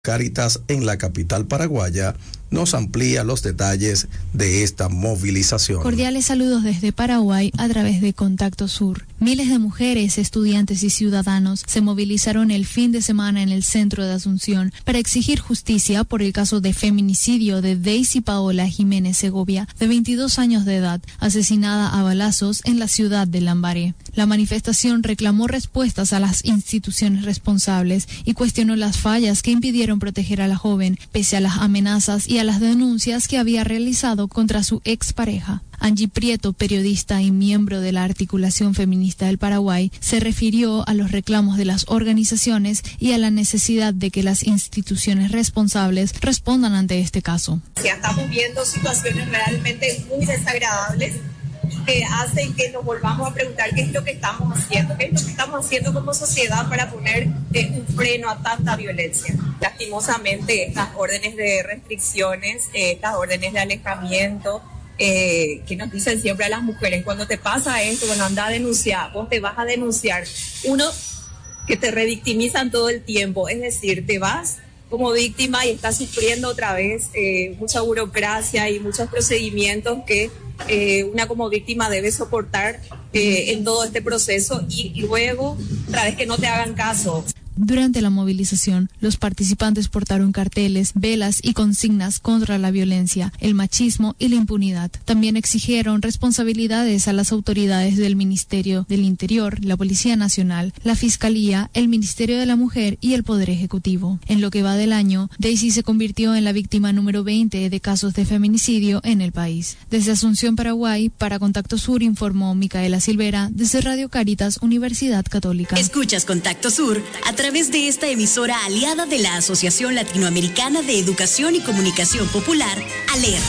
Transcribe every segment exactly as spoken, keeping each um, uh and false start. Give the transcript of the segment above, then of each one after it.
Cáritas en la capital paraguaya nos amplía los detalles de esta movilización. Cordiales saludos desde Paraguay a través de Contacto Sur. Miles de mujeres, estudiantes y ciudadanos se movilizaron el fin de semana en el centro de Asunción para exigir justicia por el caso de feminicidio de Daisy Paola Jiménez Segovia, de veintidós años de edad, asesinada a balazos en la ciudad de Lambaré. La manifestación reclamó respuestas a las instituciones responsables y cuestionó las fallas que impidieron proteger a la joven, pese a las amenazas y a las denuncias que había realizado contra su expareja. Angie Prieto, periodista y miembro de la Articulación Feminista del Paraguay, se refirió a los reclamos de las organizaciones y a la necesidad de que las instituciones responsables respondan ante este caso. Ya estamos viendo situaciones realmente muy desagradables que hacen que nos volvamos a preguntar qué es lo que estamos haciendo, qué es lo que estamos haciendo como sociedad para poner eh, un freno a tanta violencia. Lastimosamente, estas órdenes de restricciones, eh, estas órdenes de alejamiento, eh, que nos dicen siempre a las mujeres, cuando te pasa esto, bueno, anda a denunciar, vos te vas a denunciar. Uno, que te revictimizan todo el tiempo, es decir, te vas como víctima y estás sufriendo otra vez eh, mucha burocracia y muchos procedimientos que eh, una como víctima debe soportar eh, en todo este proceso y, y luego, otra vez que no te hagan caso. Durante la movilización, los participantes portaron carteles, velas y consignas contra la violencia, el machismo y la impunidad. También exigieron responsabilidades a las autoridades del Ministerio del Interior, la Policía Nacional, la Fiscalía, el Ministerio de la Mujer y el Poder Ejecutivo. En lo que va del año, Daisy se convirtió en la víctima número veinte de casos de feminicidio en el país. Desde Asunción, Paraguay, para Contacto Sur informó Micaela Silvera, desde Radio Cáritas, Universidad Católica. Escuchas Contacto Sur a través de esta emisora aliada de la Asociación Latinoamericana de Educación y Comunicación Popular, ALER.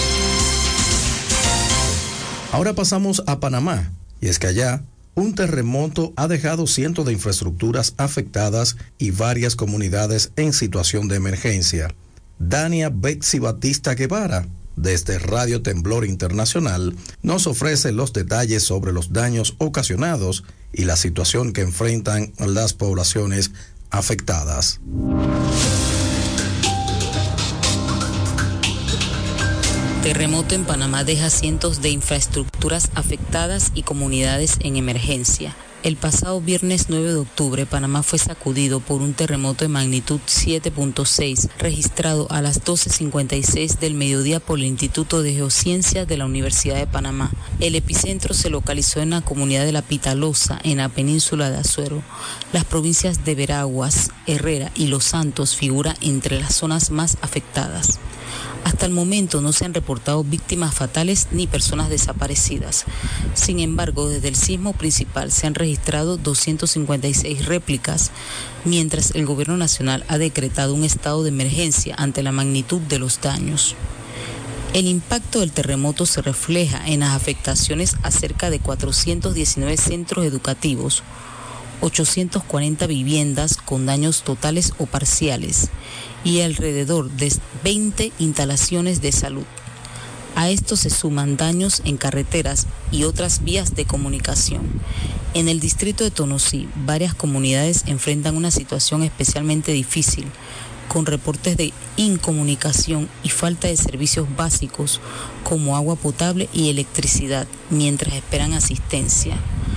Ahora pasamos a Panamá, y es que allá un terremoto ha dejado cientos de infraestructuras afectadas y varias comunidades en situación de emergencia. Dania Betsy Batista Guevara, desde Radio Temblor Internacional, nos ofrece los detalles sobre los daños ocasionados y la situación que enfrentan las poblaciones afectadas. Terremoto en Panamá deja cientos de infraestructuras afectadas y comunidades en emergencia. El pasado viernes nueve de octubre, Panamá fue sacudido por un terremoto de magnitud siete punto seis, registrado a las doce cincuenta y seis del mediodía por el Instituto de Geociencias de la Universidad de Panamá. El epicentro se localizó en la comunidad de La Pitalosa, en la península de Azuero. Las provincias de Veraguas, Herrera y Los Santos figuran entre las zonas más afectadas. Hasta el momento no se han reportado víctimas fatales ni personas desaparecidas. Sin embargo, desde el sismo principal se han registrado doscientas cincuenta y seis réplicas, mientras el gobierno nacional ha decretado un estado de emergencia ante la magnitud de los daños. El impacto del terremoto se refleja en las afectaciones a cerca de cuatrocientos diecinueve centros educativos, ochocientas cuarenta viviendas con daños totales o parciales y alrededor de veinte instalaciones de salud. A esto se suman daños en carreteras y otras vías de comunicación. En el distrito de Tonosí, varias comunidades enfrentan una situación especialmente difícil, con reportes de incomunicación y falta de servicios básicos como agua potable y electricidad, mientras esperan asistencia.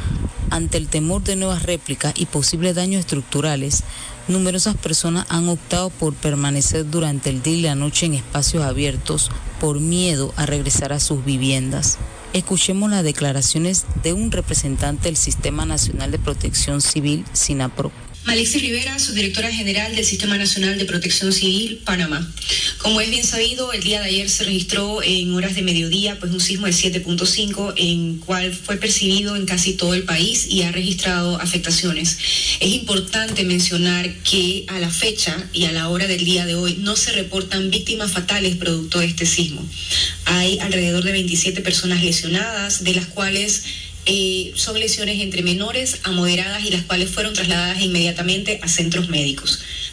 Ante el temor de nuevas réplicas y posibles daños estructurales, numerosas personas han optado por permanecer durante el día y la noche en espacios abiertos por miedo a regresar a sus viviendas. Escuchemos las declaraciones de un representante del Sistema Nacional de Protección Civil, SINAPRO. Malixi Rivera, subdirectora general del Sistema Nacional de Protección Civil, Panamá. Como es bien sabido, el día de ayer se registró en horas de mediodía pues un sismo de siete punto cinco, en cual fue percibido en casi todo el país y ha registrado afectaciones. Es importante mencionar que a la fecha y a la hora del día de hoy no se reportan víctimas fatales producto de este sismo. Hay alrededor de veintisiete personas lesionadas, de las cuales Eh, son lesiones entre menores a moderadas y las cuales fueron trasladadas inmediatamente a centros médicos.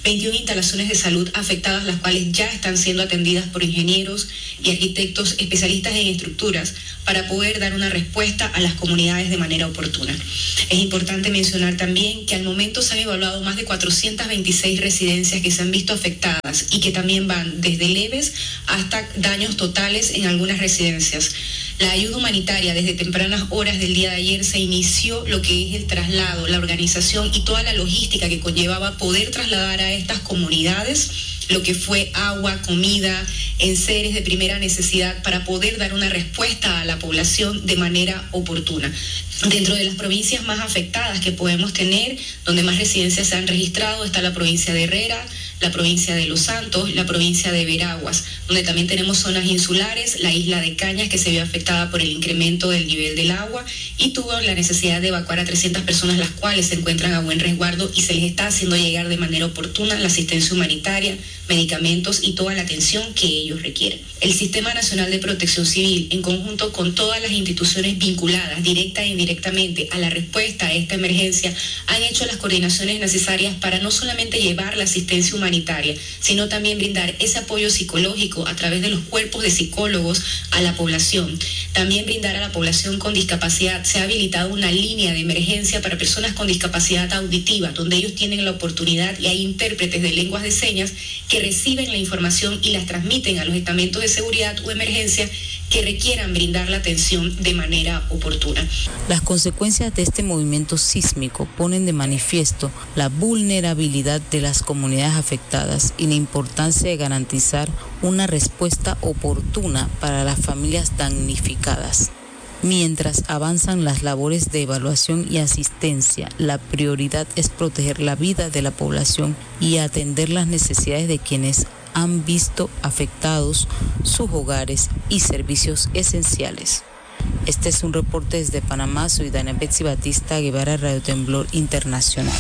veintiuna instalaciones de salud afectadas, las cuales ya están siendo atendidas por ingenieros y arquitectos especialistas en estructuras para poder dar una respuesta a las comunidades de manera oportuna. Es importante mencionar también que al momento se han evaluado más de cuatrocientas veintiséis residencias que se han visto afectadas y que también van desde leves hasta daños totales en algunas residencias. La ayuda humanitaria desde tempranas horas del día de ayer se inició lo que es el traslado, la organización y toda la logística que conllevaba poder trasladar a estas comunidades lo que fue agua, comida, enseres de primera necesidad para poder dar una respuesta a la población de manera oportuna. Dentro de las provincias más afectadas que podemos tener, donde más residencias se han registrado, está la provincia de Herrera, la provincia de Los Santos, la provincia de Veraguas, donde también tenemos zonas insulares, la isla de Cañas, que se vio afectada por el incremento del nivel del agua y tuvo la necesidad de evacuar a trescientas personas, las cuales se encuentran a buen resguardo y se les está haciendo llegar de manera oportuna la asistencia humanitaria, medicamentos y toda la atención que ellos requieren. El Sistema Nacional de Protección Civil, en conjunto con todas las instituciones vinculadas directa e indirectamente a la respuesta a esta emergencia, han hecho las coordinaciones necesarias para no solamente llevar la asistencia humanitaria, sino también brindar ese apoyo psicológico a través de los cuerpos de psicólogos a la población. También brindar a la población con discapacidad. Se ha habilitado una línea de emergencia para personas con discapacidad auditiva, donde ellos tienen la oportunidad y hay intérpretes de lenguas de señas que reciben la información y las transmiten a los estamentos de seguridad o emergencia que requieran brindar la atención de manera oportuna. Las consecuencias de este movimiento sísmico ponen de manifiesto la vulnerabilidad de las comunidades afectadas y la importancia de garantizar una respuesta oportuna para las familias damnificadas. Mientras avanzan las labores de evaluación y asistencia, la prioridad es proteger la vida de la población y atender las necesidades de quienes han visto afectados sus hogares y servicios esenciales. Este es un reporte desde Panamá. Soy Dana Betsy Batista Guevara, Radio Temblor Internacional.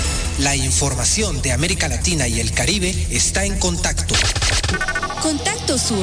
La información de América Latina y el Caribe está en Contacto. Contacto Sur.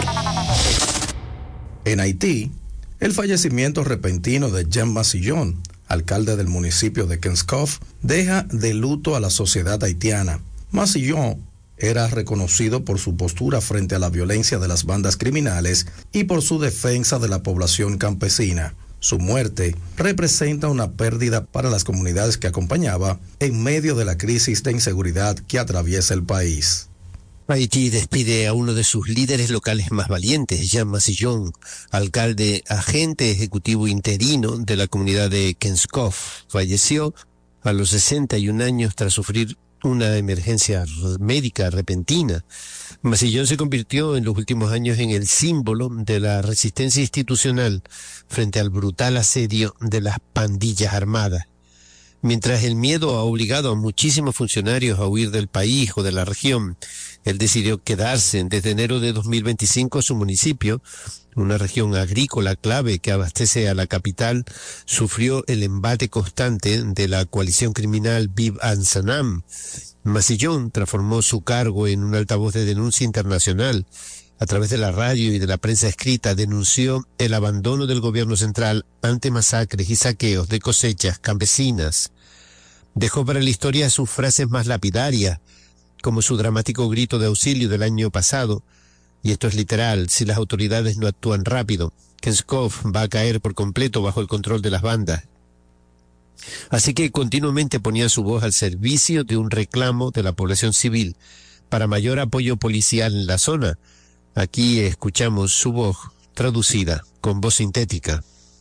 En Haití, el fallecimiento repentino de Jean Massillon, alcalde del municipio de Kenskoff, deja de luto a la sociedad haitiana. Massillon era reconocido por su postura frente a la violencia de las bandas criminales y por su defensa de la población campesina. Su muerte representa una pérdida para las comunidades que acompañaba en medio de la crisis de inseguridad que atraviesa el país. Haití despide a uno de sus líderes locales más valientes, Jean Massillon, alcalde agente ejecutivo interino de la comunidad de Kenskoff. Falleció a los sesenta y un años tras sufrir una emergencia médica repentina. Massillon se convirtió en los últimos años en el símbolo de la resistencia institucional frente al brutal asedio de las pandillas armadas. Mientras el miedo ha obligado a muchísimos funcionarios a huir del país o de la región, él decidió quedarse desde enero de dos mil veinticinco. Su municipio, una región agrícola clave que abastece a la capital, sufrió el embate constante de la coalición criminal Viv Ansanam. Massillon transformó su cargo en un altavoz de denuncia internacional. A través de la radio y de la prensa escrita denunció el abandono del gobierno central ante masacres y saqueos de cosechas campesinas. Dejó para la historia sus frases más lapidarias, como su dramático grito de auxilio del año pasado, y esto es literal: si las autoridades no actúan rápido, Kenskoff va a caer por completo bajo el control de las bandas. Así que continuamente ponía su voz al servicio de un reclamo de la población civil para mayor apoyo policial en la zona. Aquí escuchamos su voz traducida con voz sintética.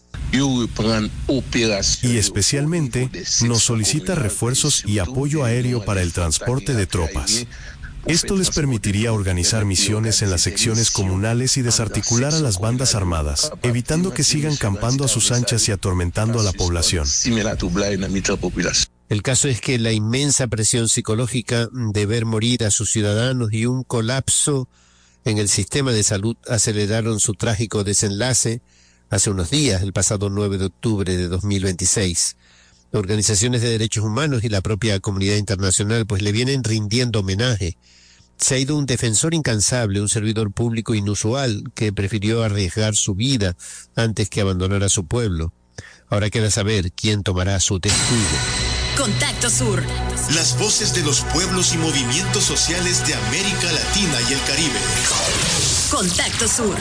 Y especialmente nos solicita refuerzos y apoyo aéreo para el transporte de tropas. Esto les permitiría organizar misiones en las secciones comunales y desarticular a las bandas armadas, evitando que sigan campando a sus anchas y atormentando a la población. El caso es que la inmensa presión psicológica de ver morir a sus ciudadanos y un colapso en el sistema de salud aceleraron su trágico desenlace hace unos días, el pasado nueve de octubre de dos mil veintiséis. Organizaciones de derechos humanos y la propia comunidad internacional pues le vienen rindiendo homenaje. Se ha ido un defensor incansable, un servidor público inusual que prefirió arriesgar su vida antes que abandonar a su pueblo. Ahora queda saber quién tomará su testigo. Contacto Sur. Las voces de los pueblos y movimientos sociales de América Latina y el Caribe. Contacto Sur.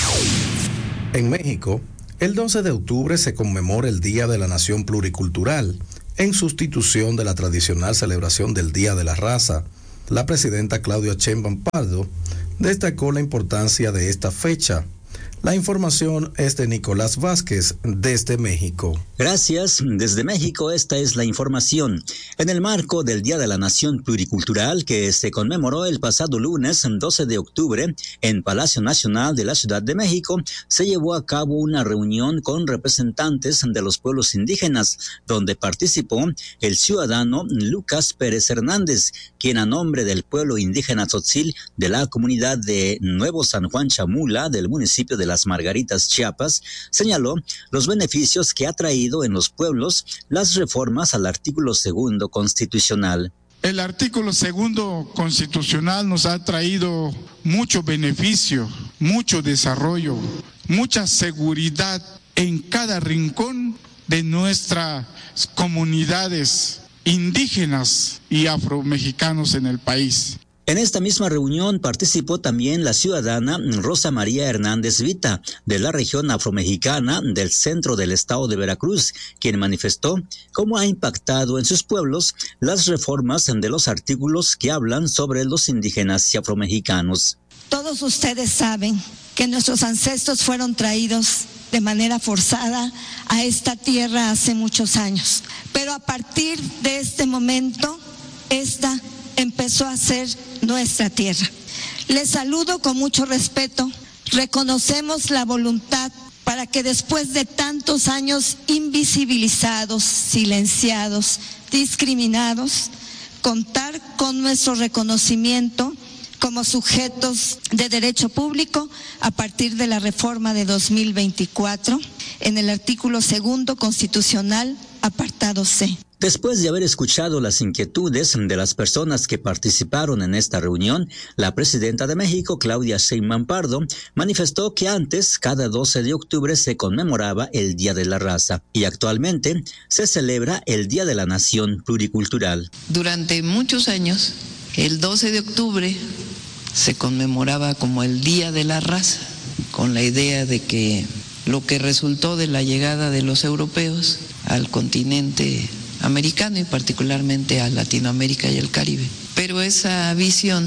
En México, el doce de octubre se conmemora el Día de la Nación Pluricultural, en sustitución de la tradicional celebración del Día de la Raza. La presidenta Claudia Sheinbaum Pardo destacó la importancia de esta fecha. La información es de Nicolás Vázquez, desde México. Gracias. Desde México, esta es la información. En el marco del Día de la Nación Pluricultural, que se conmemoró el pasado lunes doce de octubre en Palacio Nacional de la Ciudad de México, se llevó a cabo una reunión con representantes de los pueblos indígenas, donde participó el ciudadano Lucas Pérez Hernández, quien a nombre del pueblo indígena Tzotzil de la comunidad de Nuevo San Juan Chamula del municipio de Las Margaritas, Chiapas, señaló los beneficios que ha traído en los pueblos las reformas al artículo segundo constitucional. El artículo segundo constitucional nos ha traído mucho beneficio, mucho desarrollo, mucha seguridad en cada rincón de nuestras comunidades indígenas y afromexicanos en el país. En esta misma reunión participó también la ciudadana Rosa María Hernández Vita, de la región afromexicana del centro del estado de Veracruz, quien manifestó cómo ha impactado en sus pueblos las reformas de los artículos que hablan sobre los indígenas y afromexicanos. Todos ustedes saben que nuestros ancestros fueron traídos de manera forzada a esta tierra hace muchos años, pero a partir de este momento, esta empezó a ser nuestra tierra. Les saludo con mucho respeto. Reconocemos la voluntad para que después de tantos años invisibilizados, silenciados, discriminados, contar con nuestro reconocimiento como sujetos de derecho público a partir de la reforma de dos mil veinticuatro en el artículo segundo constitucional, apartado C. Después de haber escuchado las inquietudes de las personas que participaron en esta reunión, la presidenta de México, Claudia Sheinbaum Pardo, manifestó que antes, cada doce de octubre, se conmemoraba el Día de la Raza y actualmente se celebra el Día de la Nación Pluricultural. Durante muchos años, el doce de octubre se conmemoraba como el Día de la Raza, con la idea de que lo que resultó de la llegada de los europeos al continente americano y particularmente a Latinoamérica y el Caribe. Pero esa visión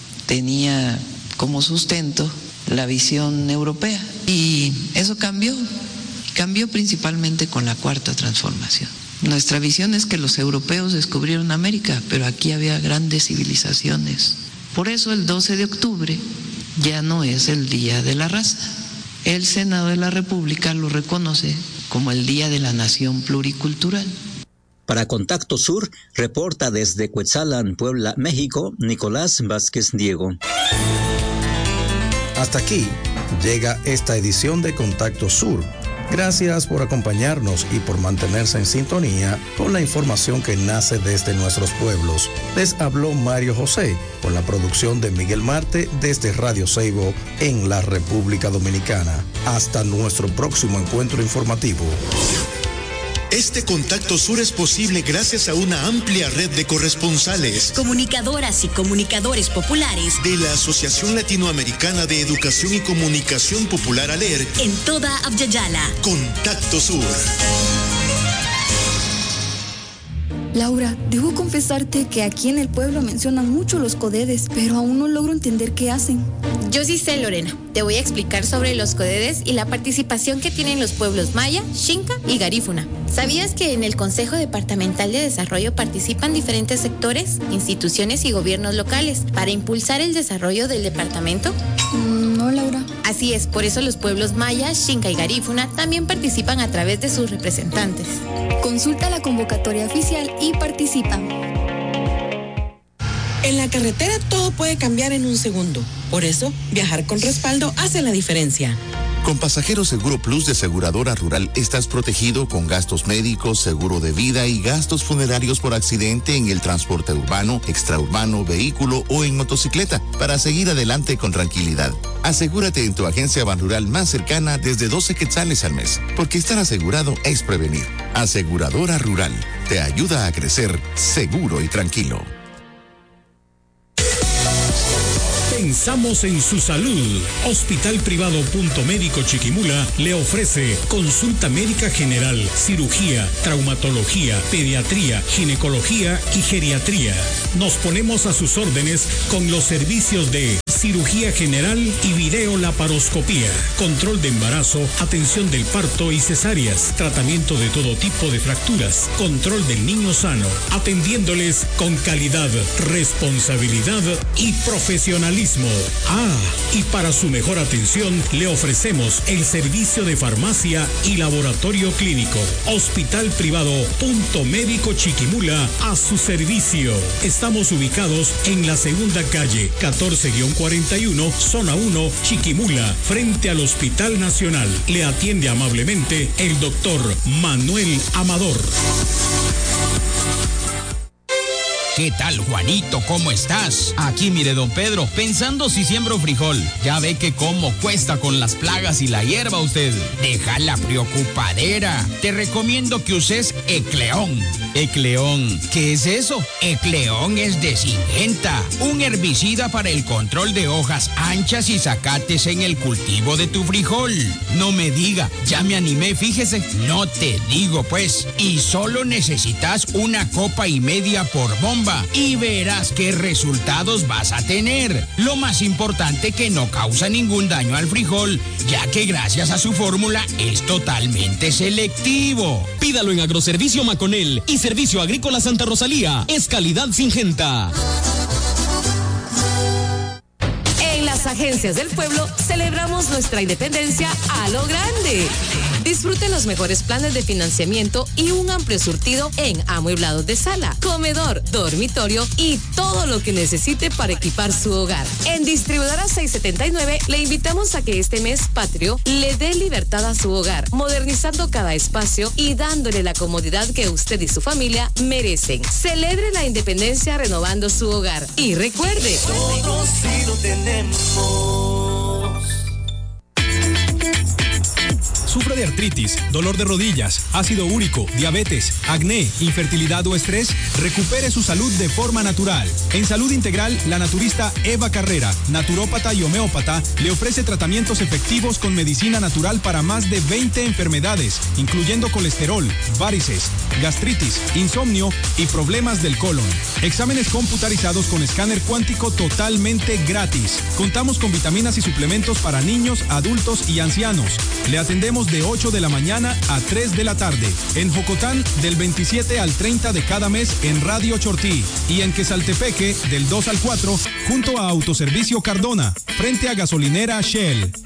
tenía como sustento la visión europea y eso cambió, cambió principalmente con la Cuarta Transformación. Nuestra visión es que los europeos descubrieron América, pero aquí había grandes civilizaciones. Por eso el doce de octubre ya no es el Día de la Raza. El Senado de la República lo reconoce como el Día de la Nación Pluricultural. Para Contacto Sur, reporta desde Cuetzalan, Puebla, México, Nicolás Vázquez Diego. Hasta aquí llega esta edición de Contacto Sur. Gracias por acompañarnos y por mantenerse en sintonía con la información que nace desde nuestros pueblos. Les habló Mario José, con la producción de Miguel Marte desde Radio Seibo en la República Dominicana. Hasta nuestro próximo encuentro informativo. Este Contacto Sur es posible gracias a una amplia red de corresponsales, comunicadoras y comunicadores populares de la Asociación Latinoamericana de Educación y Comunicación Popular ALER en toda Abya-Yala. Contacto Sur. Laura, debo confesarte que aquí en el pueblo mencionan mucho los codedes, pero aún no logro entender qué hacen. Yo sí sé, Lorena. Te voy a explicar sobre los codedes y la participación que tienen los pueblos maya, xinca y garífuna. ¿Sabías que en el Consejo Departamental de Desarrollo participan diferentes sectores, instituciones y gobiernos locales para impulsar el desarrollo del departamento? Mm, no, Laura. Así es, por eso los pueblos maya, xinca y garífuna también participan a través de sus representantes. Consulta la convocatoria oficial y participa. En la carretera todo puede cambiar en un segundo. Por eso, viajar con respaldo hace la diferencia. Con Pasajero Seguro Plus de Aseguradora Rural estás protegido con gastos médicos, seguro de vida y gastos funerarios por accidente en el transporte urbano, extraurbano, vehículo o en motocicleta para seguir adelante con tranquilidad. Asegúrate en tu agencia Banrural más cercana desde doce quetzales al mes, porque estar asegurado es prevenir. Aseguradora Rural te ayuda a crecer seguro y tranquilo. Pensamos en su salud. Hospital Privado Punto Médico Chiquimula le ofrece consulta médica general, cirugía, traumatología, pediatría, ginecología y geriatría. Nos ponemos a sus órdenes con los servicios de cirugía general y videolaparoscopía, control de embarazo, atención del parto y cesáreas, tratamiento de todo tipo de fracturas, control del niño sano, atendiéndoles con calidad, responsabilidad y profesionalismo. Ah, y para su mejor atención le ofrecemos el servicio de farmacia y laboratorio clínico. Hospital Privado Punto Médico Chiquimula a su servicio. Estamos ubicados en la segunda calle catorce cuarenta y uno, zona uno, Chiquimula, frente al Hospital Nacional. Le atiende amablemente el doctor Manuel Amador. ¿Qué tal, Juanito? ¿Cómo estás? Aquí, mire, don Pedro, pensando si siembro frijol. Ya ve que cómo cuesta con las plagas y la hierba usted. Deja la preocupadera. Te recomiendo que uses Ecleón. ¿Ecleón? ¿Qué es eso? Ecleón es de Syngenta, un herbicida para el control de hojas anchas y zacates en el cultivo de tu frijol. No me diga, ya me animé, fíjese. No te digo, pues. Y solo necesitas una copa y media por bomba. Y verás qué resultados vas a tener. Lo más importante, que no causa ningún daño al frijol, ya que gracias a su fórmula es totalmente selectivo. Pídalo en Agroservicio Maconel y Servicio Agrícola Santa Rosalía. Es calidad Syngenta. En las agencias del pueblo celebramos nuestra independencia a lo grande. Disfrute los mejores planes de financiamiento y un amplio surtido en amueblados de sala, comedor, dormitorio y todo lo que necesite para equipar su hogar. En Distribuidora seiscientos setenta y nueve le invitamos a que este mes patrio le dé libertad a su hogar, modernizando cada espacio y dándole la comodidad que usted y su familia merecen. Celebre la independencia renovando su hogar. Y recuerde, todos sí lo tenemos. ¿Sufre de artritis, dolor de rodillas, ácido úrico, diabetes, acné, infertilidad o estrés? Recupere su salud de forma natural. En Salud Integral, la naturista Eva Carrera, naturópata y homeópata, le ofrece tratamientos efectivos con medicina natural para más de veinte enfermedades, incluyendo colesterol, varices, gastritis, insomnio y problemas del colon. Exámenes computarizados con escáner cuántico totalmente gratis. Contamos con vitaminas y suplementos para niños, adultos y ancianos. Le atendemos de ocho de la mañana a tres de la tarde. En Jocotán, del veintisiete al treinta de cada mes en Radio Chortí. Y en Quesaltepeque, del dos al cuatro, junto a Autoservicio Cardona, frente a Gasolinera Shell.